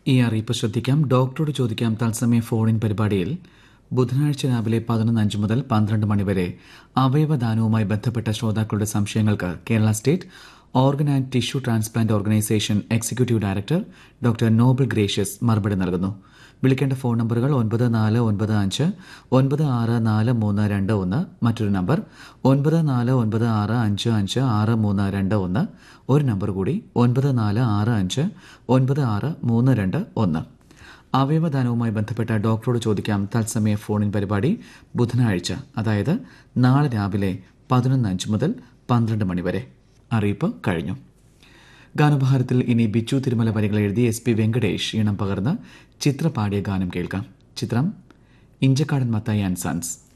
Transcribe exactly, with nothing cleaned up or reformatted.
ഈ അറിയിപ്പ് ശ്രദ്ധിക്കാം. ഡോക്ടറോട് ചോദിക്കാം തത്സമയ ഫോൺ ഇൻ പരിപാടിയിൽ ബുധനാഴ്ച രാവിലെ പതിനൊന്ന് അഞ്ച് മുതൽ പന്ത്രണ്ട് മണിവരെ അവയവദാനവുമായി ബന്ധപ്പെട്ട ശ്രോതാക്കളുടെ സംശയങ്ങൾക്ക് Kerala state organ and tissue transplant organisation executive director doctor Nobel gracious മറുപടി നൽകുന്നു. വിളിക്കേണ്ട ഫോൺ നമ്പറുകൾ ഒൻപത് നാല് ഒൻപത് അഞ്ച് ഒൻപത് ആറ് നാല് മൂന്ന് രണ്ട് ഒന്ന്, മറ്റൊരു നമ്പർ ഒൻപത് നാല് ഒൻപത് ആറ് അഞ്ച് അഞ്ച് ആറ് മൂന്ന് രണ്ട് ഒന്ന്, ഒരു നമ്പർ കൂടി ഒൻപത് നാല് ആറ് അഞ്ച് ഒൻപത് ആറ് മൂന്ന് രണ്ട് ഒന്ന്. അവയവദാനവുമായി ബന്ധപ്പെട്ട ഡോക്ടറോട് ചോദിക്കാം തത്സമയ ഫോണിൻ പരിപാടി ബുധനാഴ്ച, അതായത് നാളെ രാവിലെ പതിനൊന്ന് അഞ്ച് മുതൽ പന്ത്രണ്ട് മണിവരെ. അറിയിപ്പ് കഴിഞ്ഞു. ഗാനഭാരത്തിൽ ഇനി ബിച്ചു തിരുമല വരികൾ എഴുതി എസ് പി വെങ്കടേഷ് ഈണം പകർന്ന് ചിത്ര പാടിയ ഗാനം കേൾക്കാം. ചിത്രം ഇഞ്ചക്കാടൻ മത്തായി ആൻഡ് സൺസ്.